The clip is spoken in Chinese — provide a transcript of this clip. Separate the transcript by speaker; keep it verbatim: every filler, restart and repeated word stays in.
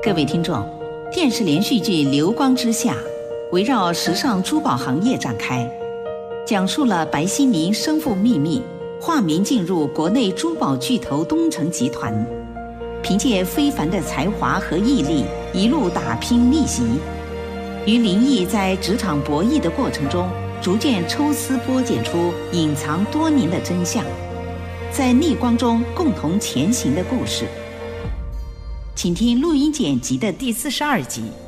Speaker 1: 各位听众，电视连续剧《流光之下》围绕时尚珠宝行业展开，讲述了白希宁身负秘密，化名进入国内珠宝巨头东城集团，凭借非凡的才华和毅力，一路打拼逆袭，与林毅在职场博弈的过程中，逐渐抽丝剥茧出隐藏多年的真相，在逆光中共同前行的故事。请听录音剪辑的第四十二集。